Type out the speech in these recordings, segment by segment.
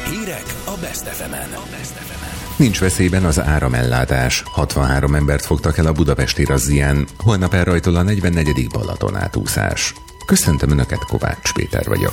Hírek a Best FM-en. Nincs veszélyben az áramellátás. 63 embert fogtak el a budapesti razzián. Holnap elrajtol a 44. Balaton átúszás. Köszöntöm Önöket, Kovács Péter vagyok.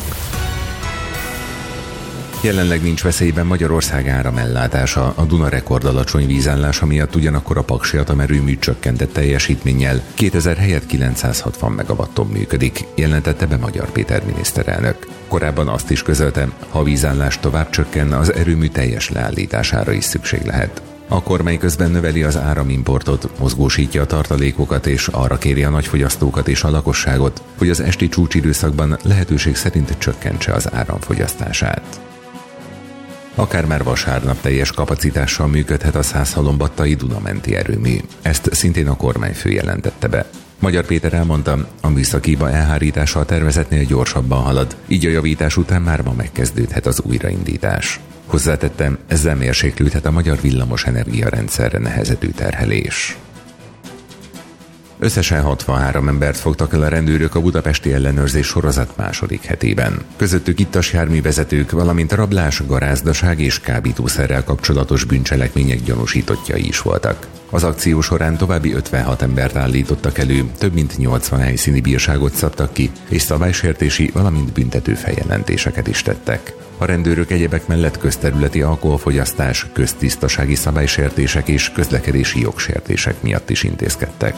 Jelenleg nincs veszélyben Magyarország áramellátása. A Duna rekord alacsony vízállása miatt ugyanakkor a Paksi atomerőmű csökkentett teljesítménnyel 2000 helyett 960 megawatton működik, jelentette be Magyar Péter miniszterelnök. Korábban azt is közölte, ha a vízállás tovább csökken, az erőmű teljes leállítására is szükség lehet. A kormány közben növeli az áramimportot, mozgósítja a tartalékokat és arra kéri a nagyfogyasztókat és a lakosságot, hogy az esti csúcsidőszakban lehetőség szerint csökkentse az áramfogyasztását. Akár már vasárnap teljes kapacitással működhet a Szászhalombattai Duna-menti erőmű. Ezt szintén a kormányfő jelentette be. Magyar Péter elmondta, a műszaki hiba elhárítása a tervezetnél gyorsabban halad, így a javítás után már ma megkezdődhet az újraindítás. Hozzátettem, ezzel mérséklődhet a magyar villamos energiarendszerre nehezedő terhelés. Összesen 63 embert fogtak el a rendőrök a budapesti ellenőrzés sorozat második hetében. Közöttük ittas járművezetők, valamint rablás, garázdaság és kábítószerrel kapcsolatos bűncselekmények gyanúsítottjai is voltak. Az akció során további 56 embert állítottak elő, több mint 80 helyszíni bírságot szabtak ki, és szabálysértési, valamint büntető feljelentéseket is tettek. A rendőrök egyebek mellett közterületi alkoholfogyasztás, köztisztasági szabálysértések és közlekedési jogsértések miatt is intézkedtek.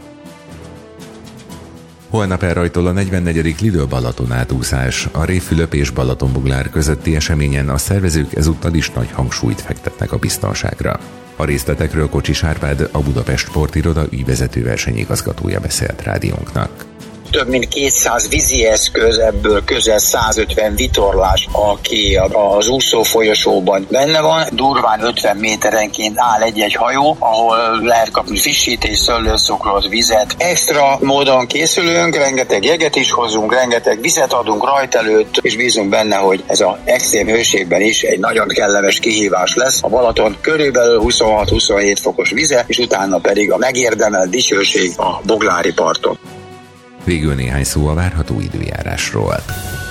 Holnap elrajtol a 44. Lidl Balaton átúszás. A Révfülöp és Balatonbuglár közötti eseményen a szervezők ezúttal is nagy hangsúlyt fektetnek a biztonságra. A részletekről Kocsis Árpád, a Budapest Sportiroda ügyvezető versenyigazgatója beszélt rádiónknak. Több mint 200 vízi eszköz, ebből közel 150 vitorlás, aki az úszó folyosóban benne van. Durván 50 méterenként áll egy-egy hajó, ahol lehet kapni frissítés, szőlőszokrot, vizet. Extra módon készülünk, rengeteg jeget is hozunk, rengeteg vizet adunk rajt előtt, és bízunk benne, hogy ez az extrém hőségben is egy nagyon kellemes kihívás lesz. A Balaton körülbelül 26-27 fokos vize, és utána pedig a megérdemelt dicsőség a boglári parton. Végül néhány szó a várható időjárásról.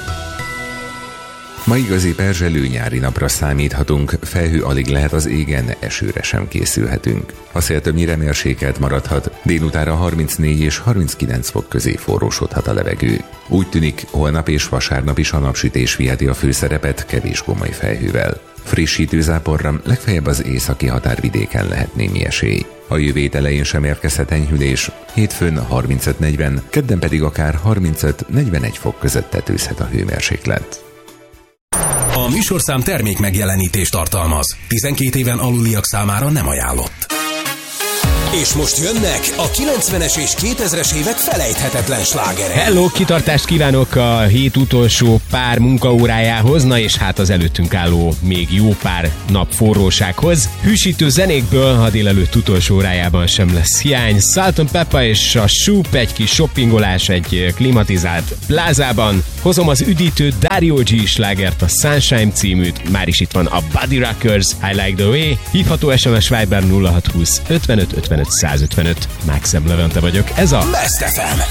Ma igazi perzselő nyári napra számíthatunk, felhő alig lehet az égen, esőre sem készülhetünk. A szél többnyire mérsékelt maradhat, délutára 34 és 39 fok közé forrósodhat a levegő. Úgy tűnik, holnap és vasárnap is a napsütés viheti a főszerepet kevés gomoly felhővel. Frissítő záporra legfeljebb az északi határvidéken lehet némi esély. A jövő hét elején sem érkezhet enyhülés, hétfőn 35-40, kedden pedig akár 35-41 fok között tetőzhet a hőmérséklet. A műsorszám termék megjelenítést tartalmaz. 12 éven aluliak számára nem ajánlott. És most jönnek a 90-es és 2000-es évek felejthetetlen slágerei. Hello, kitartást kívánok a hét utolsó pár munkaórájához, na és hát az előttünk álló még jó pár nap forrósághoz. Hűsítő zenékből a délelőtt utolsó órájában sem lesz hiány. Salt & Pepper és a Shoop, egy kis shoppingolás egy klimatizált plázában. Hozom az üdítő Dario G slágert, a Sunshine címűt, már is itt van a Body Rockers, I Like The Way, hívható SMS Viber 0620 55 55 155. Máxem Levente vagyok, ez a Best FM.